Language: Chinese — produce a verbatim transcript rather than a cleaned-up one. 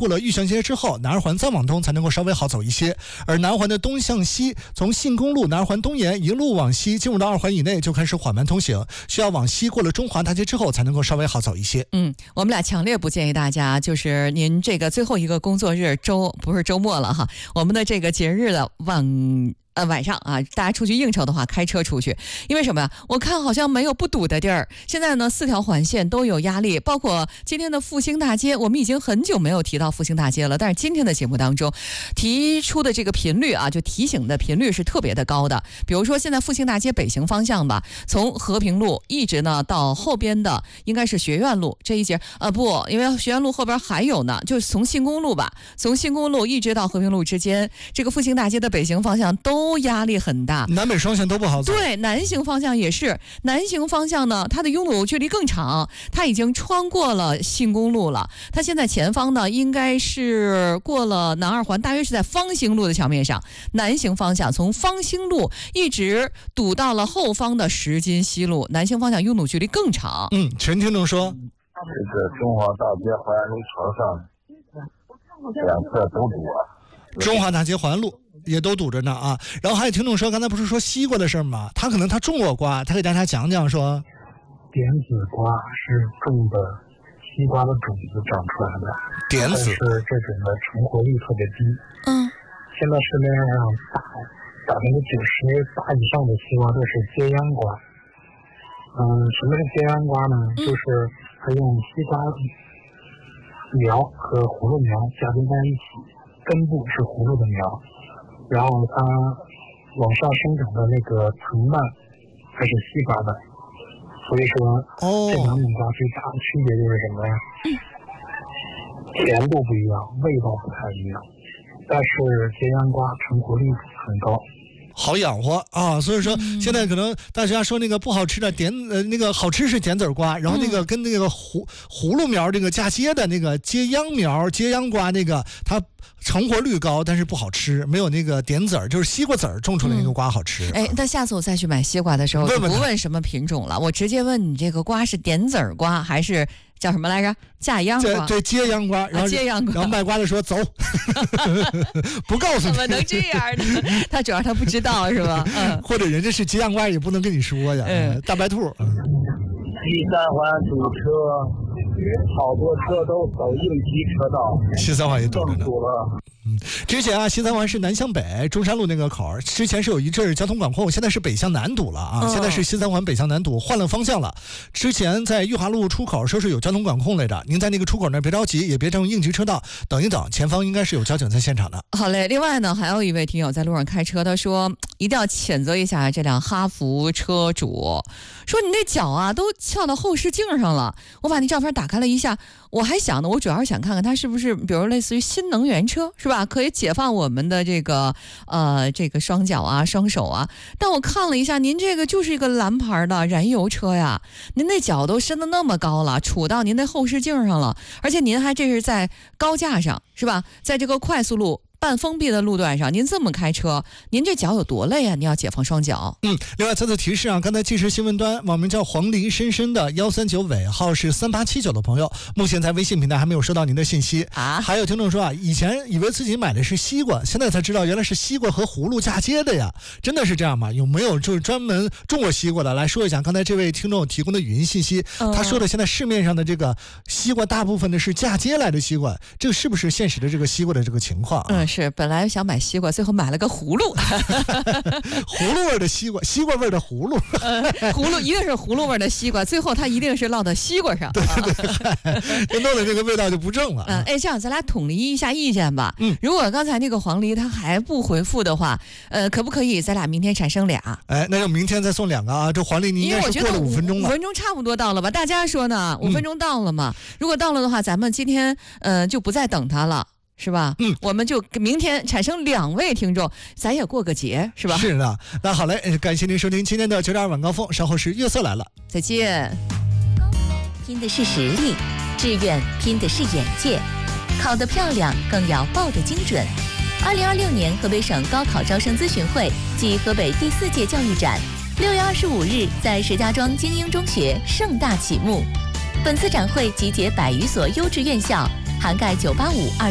过了玉祥街之后，南二环再往东才能够稍微好走一些。而南二环的东向西，从信公路南二环东沿一路往西，进入到二环以内就开始缓慢通行，需要往西过了中华大街之后才能够稍微好走一些。 嗯，我们俩强烈不建议大家，就是您这个最后一个工作日周不是周末了哈，我们的这个节日的晚。呃，晚上啊，大家出去应酬的话，开车出去，因为什么呀？我看好像没有不堵的地儿。现在呢，四条环线都有压力，包括今天的复兴大街，我们已经很久没有提到复兴大街了，但是今天的节目当中提出的这个频率啊，就提醒的频率是特别的高的。比如说现在复兴大街北行方向吧，从和平路一直呢到后边的应该是学院路这一节，呃不，因为学院路后边还有呢，就是从信公路吧，从信公路一直到和平路之间，这个复兴大街的北行方向都。都压力很大， 南北双线都不好走。 对，南行方向也是，南行方向呢，它的拥堵距离更长，它已经穿过了信公路了。它现在前方呢，应该是过了南二环，大约是在方兴路的桥面上。南行方向从方兴路一直堵到了后方的石金西路，南行方向拥堵距离更长。 嗯，陈听众说， 这个中华大街环安路桥上两侧都堵啊。 中华大街环路。也都堵着呢啊，然后还有听众说，刚才不是说西瓜的事吗？他可能他种过瓜，他给大家讲讲说， 点子瓜是种的西瓜的种子长出来的， 点子， 但是这种的成活率特别低。 嗯， 现在市面上大百分之九十八以上的西瓜都是接秧瓜。嗯，什么是接秧瓜呢？嗯、就是它用西瓜苗和葫芦苗夹杂在一起，根部是葫芦的苗。然后它往上生长的那个藤蔓还是西瓜的，所以说这两种瓜最大的区别就是什么呀？甜度不一样，味道不太一样，但是接秧瓜成活率很高。 好养活啊，所以说现在可能大家说那个不好吃的点呃那个好吃是点子瓜，然后那个跟那个葫葫芦苗这个嫁接的那个接秧苗接秧瓜那个它成活率高，但是不好吃，没有那个点子儿就是西瓜籽儿种出来那个瓜好吃。 哎、嗯，那下次我再去买西瓜的时候， 问问不问什么品种了，我直接问你这个瓜是点子儿瓜还是叫什么来着？嫁秧瓜？ 对，接秧瓜。然后、啊、 接秧瓜。 然后卖瓜的说走，不告诉你。 怎么能这样呢？他主要他不知道是吧？嗯。 或者人家是接秧瓜也不能跟你说呀。嗯。大白兔。 西三环堵车，好多车都走应急车道。 西三环也堵着呢。 堵了。 嗯，之前啊，西三环是南向北，中山路那个口，之前是有一阵交通管控，现在是北向南堵了啊。嗯、现在是西三环北向南堵，换了方向了。之前在裕华路出口说是有交通管控来着，您在那个出口那儿别着急，也别用应急车道，等一等，前方应该是有交警在现场的。 好嘞，另外呢，还有一位听友在路上开车，他说一定要谴责一下这辆哈弗车主，说你那脚啊都翘到后视镜上了。我把那照片打开了一下，我还想呢，我主要是想看看它是不是，比如类似于新能源车，是吧？可以解放我们的这个呃这个双脚啊、双手啊。但我看了一下，您这个就是一个蓝牌的燃油车呀，您那脚都伸得那么高了，杵到您那后视镜上了，而且您还这是在高架上，是吧？在这个快速路。半封闭的路段上，您这么开车，您这脚有多累啊？您要解放双脚。 嗯，另外再次提示啊，刚才即时新闻端网名叫黄鹂深深的幺三九尾号是三八七九的朋友，目前在微信平台还没有收到您的信息啊。还有听众说啊，以前以为自己买的是西瓜，现在才知道原来是西瓜和葫芦嫁接的呀，真的是这样吗？有没有就是专门种过西瓜的来说一下？刚才这位听众提供的语音信息，嗯、他说的现在市面上的这个西瓜大部分的是嫁接来的西瓜，这个是不是现实的这个西瓜的这个情况、啊？ 嗯，是本来想买西瓜，最后买了个葫芦， 葫芦味的西瓜，西瓜味的葫芦， 呃、葫芦一定是葫芦味的西瓜，最后它一定是落到西瓜上， 对对，就弄的这个味道就不正了。 嗯，哎，这样咱俩统一一下意见吧。嗯，如果刚才那个黄鹂他还不回复的话，呃，可不可以咱俩明天产生俩？ 哎，那就明天再送两个啊。这黄鹂你应该是过了五分钟了， 五分钟差不多到了吧？大家说呢？五分钟到了嘛？嗯、如果到了的话，咱们今天呃就不再等他了。是吧？嗯，我们就明天产生两位听众，咱也过个节，是吧？ 是的。那好嘞，感谢您收听今天的九点二晚高峰，稍后是月色来了， 再见。 拼的是实力，志愿拼的是眼界，考得漂亮更要报得精准。二零二六年河北省高考招生咨询会暨河北第四届教育展，六月二十五日在石家庄精英中学盛大启幕。本次展会集结百余所优质院校，涵盖九八五二。